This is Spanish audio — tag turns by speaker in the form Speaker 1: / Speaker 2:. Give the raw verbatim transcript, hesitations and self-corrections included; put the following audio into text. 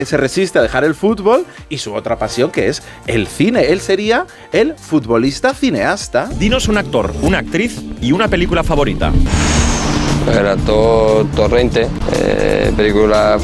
Speaker 1: Se resiste a dejar el fútbol y su otra pasión, que es el cine. Él sería el futbolista cineasta.
Speaker 2: Dinos un actor, una actriz y una película favorita.
Speaker 3: El actor Torrente, eh, película